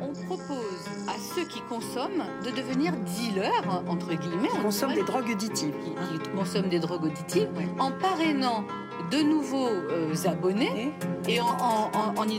on propose à ceux qui consomment de devenir dealers, entre guillemets. Qui consomment des drogues auditives. Qui consomment des drogues auditives, Ouais. en parrainant de nouveaux abonnés et en